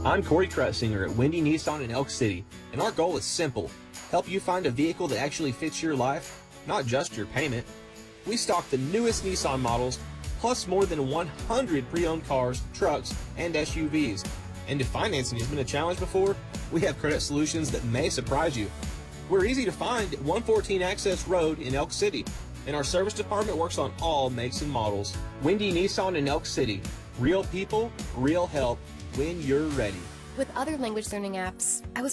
I'm Corey Krutzinger at Wendy Nissan in Elk City, and our goal is simple: help you find a vehicle that actually fits your life, not just your payment. We stock the newest Nissan models, plus more than 100 pre-owned cars, trucks, and SUVs. And if financing has been a challenge before, we have credit solutions that may surprise you. We're easy to find at 114 Access Road in Elk City, and our service department works on all makes and models. Wendy Nissan in Elk City. Real people, real help when you're ready. With other language learning apps, I was